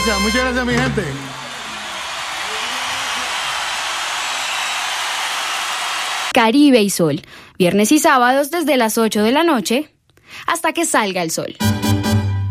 gracias mi gente. Caribe y Sol, viernes y sábados desde las 8 de la noche hasta que salga el sol.